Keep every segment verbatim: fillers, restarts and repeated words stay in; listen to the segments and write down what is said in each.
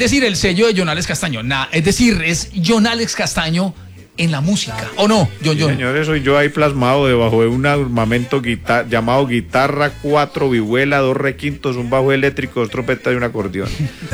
decir, el sello de John Alex Castaño, nah, es decir, es John Alex Castaño en la música, ¿o no, John John? Sí, señores, soy yo ahí plasmado debajo de un armamento guitar llamado guitarra, cuatro vihuela, dos requintos, un bajo eléctrico, dos trompetas y un acordeón.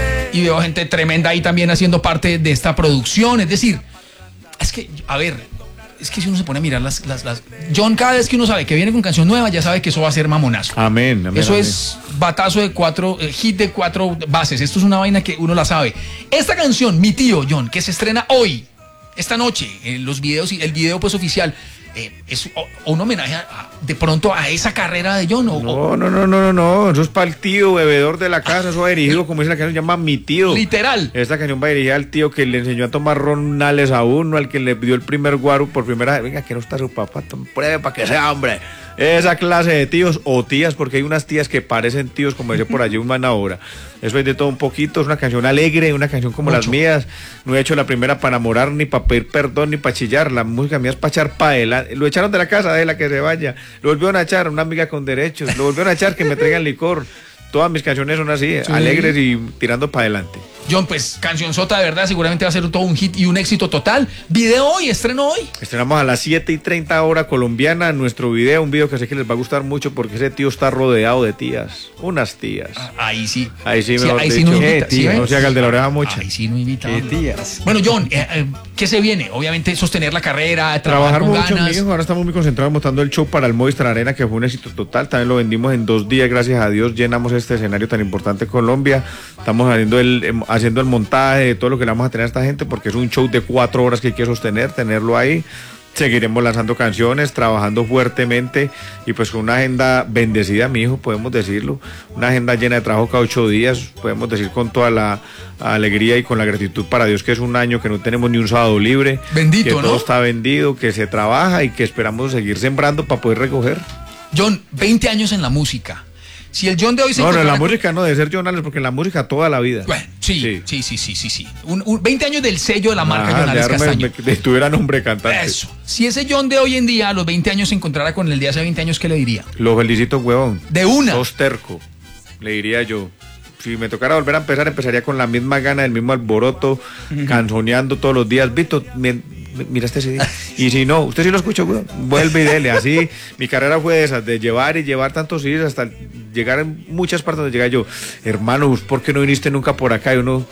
Y veo gente tremenda ahí también haciendo parte de esta producción, es decir, es que, a ver, es que si uno se pone a mirar las, las, las... John, cada vez que uno sabe que viene con canción nueva, ya sabe que eso va a ser mamonazo. Amén, amén. Eso amén. es batazo de cuatro, eh, hit de cuatro bases, esto es una vaina que uno la sabe. Esta canción, Mi Tío, John, que se estrena hoy, esta noche, en los videos, el video pues oficial, eh, es o, un homenaje a, a, de pronto a esa carrera de John. O, no, no, no, no, no, no, eso es para el tío, bebedor de la casa, eso va dirigido, como dice la canción, se llama Mi Tío. Literal. Esta canción va dirigida al tío que le enseñó a tomar ronales a uno, al que le dio el primer guaro por primera vez. Venga, que no está su papá, pruebe para que sea hombre. Esa clase de tíos o tías, porque hay unas tías que parecen tíos, como dice por allí un man ahora. Eso es de todo un poquito, es una canción alegre, una canción como Mucho. Las mías. No he hecho la primera para enamorar, ni para pedir perdón, ni para chillar. La música mía es para echar para adelante. Lo echaron de la casa de la que se vaya. Lo volvieron a echar, una amiga con derechos. Lo volvieron a echar, que me traigan licor. Todas mis canciones son así, sí. alegres y tirando para adelante. John, pues canción sota de verdad, seguramente va a ser todo un hit y un éxito total. Video hoy, estreno hoy. Estrenamos a las siete y treinta hora colombiana nuestro video, un video que sé que les va a gustar mucho porque ese tío está rodeado de tías, unas tías. Ah, ahí sí. Ahí sí, sí mejor ahí dicho. sí no invita, ¿Sí, no se haga el de la oreja mocha. Ahí sí no invita. ¿Qué tías? Bueno, John, eh, eh, ¿qué se viene? Obviamente sostener la carrera, trabajar, trabajar mucho, ganas. mijo. Ahora estamos muy concentrados montando el show para el Movistar Arena, que fue un éxito total. También lo vendimos en dos días, gracias a Dios. Llenamos este escenario tan importante en Colombia. Estamos haciendo el, haciendo el montaje de todo lo que le vamos a tener a esta gente, porque es un show de cuatro horas que hay que sostener, tenerlo ahí. Seguiremos lanzando canciones, trabajando fuertemente y pues con una agenda bendecida, mi hijo, podemos decirlo. Una agenda llena de trabajo cada ocho días, podemos decir con toda la alegría y con la gratitud para Dios que es un año que no tenemos ni un sábado libre. Bendito, que ¿no? todo está vendido, que se trabaja y que esperamos seguir sembrando para poder recoger. John, veinte años en la música. Si el John de hoy se No, no, en la con... música no, debe ser John Alex, porque en la música toda la vida. Bueno, sí, sí, sí, sí, sí, sí. sí. Un, un, veinte años del sello de la marca ah, John Alex Castaño. Me, me, tuviera nombre cantante. Eso. Si ese John de hoy en día, a los veinte años, se encontrara con el de hace veinte años, ¿qué le diría? Lo felicito, huevón. De una. Sos terco, le diría yo. Si me tocara volver a empezar, empezaría con la misma gana, el mismo alboroto, uh-huh. canzoneando todos los días. Vito, me, mira este C D. Y si no, usted sí lo escuchó, güey, vuelve y dele. Así, mi carrera fue esa, de llevar y llevar tantos C Ds hasta llegar en muchas partes donde llegué yo. Hermano, ¿por qué no viniste nunca por acá? Y uno...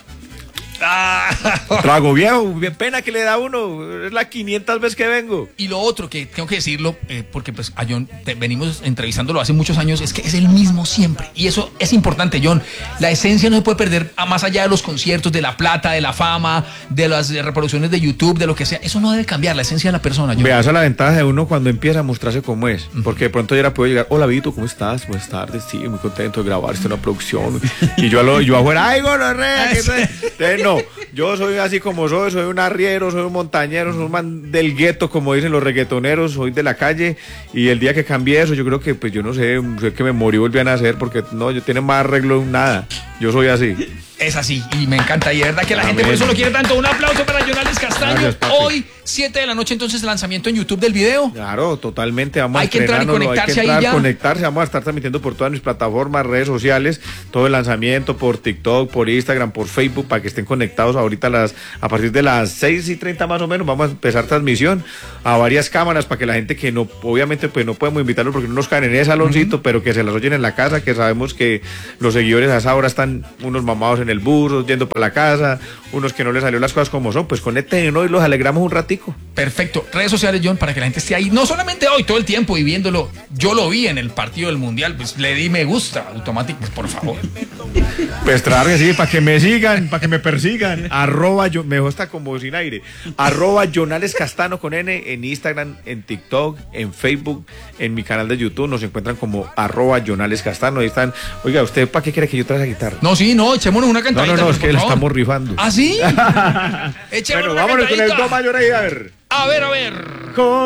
Trago viejo, pena que le da uno, es la quinientas veces que vengo. Y lo otro que tengo que decirlo, eh, porque pues a John te, venimos entrevistándolo hace muchos años, es que es el mismo siempre. Y eso es importante, John. La esencia no se puede perder a más allá de los conciertos, de la plata, de la fama, de las reproducciones de YouTube, de lo que sea. Eso no debe cambiar, la esencia de la persona, John. Vea, esa es la ventaja de uno cuando empieza a mostrarse como es. Porque de pronto ya era puedo llegar, hola Vito, ¿cómo estás? Buenas tardes, sí, muy contento de grabar esta nueva producción. Y yo, lo, yo afuera, ay, gonorrea, ¿qué tal? No, yo soy así como soy, soy un arriero, soy un montañero, soy un man del gueto, como dicen los reggaetoneros, soy de la calle, y el día que cambié eso, yo creo que, pues yo no sé, sé que me morí y volví a nacer, porque no, yo tiene más arreglo en nada, yo soy así. Es así, y me encanta, y de verdad que la Amén. Gente por eso lo quiere tanto. Un aplauso para John Alex Castaño. Gracias, hoy, siete de la noche, entonces, lanzamiento en YouTube del video. Claro, totalmente, vamos hay a que entrar y conectarse, hay que entrar, ahí ya. conectarse, vamos a estar transmitiendo por todas mis plataformas, redes sociales, todo el lanzamiento por TikTok, por Instagram, por Facebook, para que estén conectados ahorita a, las, a partir de las seis y treinta más o menos, vamos a empezar transmisión a varias cámaras para que la gente que no, obviamente, pues no podemos invitarlos porque no nos caen en ese saloncito, uh-huh. pero que se las oyen en la casa, que sabemos que los seguidores a esa hora están unos mamados en el bus, yendo para la casa, unos que no les salió las cosas como son, pues conecten hoy y los alegramos un ratico. Perfecto. Redes sociales, John, para que la gente esté ahí, no solamente hoy, todo el tiempo y viéndolo. Yo lo vi en el partido del Mundial, pues le di me gusta, automático, pues, por favor. Pues claro que sí, para que me sigan, para que me persigan. Arroba, yo, me gusta como sin aire. Arroba John Alex Castano con N en Instagram, en TikTok, en Facebook, en mi canal de YouTube, nos encuentran como arroba John Alex Castano. Ahí están. Oiga, ¿usted para qué quiere que yo traiga esa guitarra? No, sí, no, echémonos una cantadita. No, no, no, es que la estamos rifando. ¿Ah, sí? Echémonos bueno, una vámonos cantadita. con el do mayor ahí, a ver. A ver, a ver. Con